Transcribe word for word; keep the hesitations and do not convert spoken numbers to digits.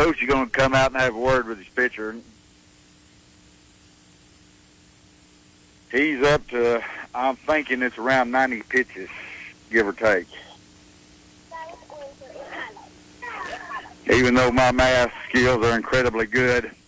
coach is going to come out and have a word with his pitcher. He's up to, I'm thinking it's around ninety pitches, give or take. Even though my math skills are incredibly good,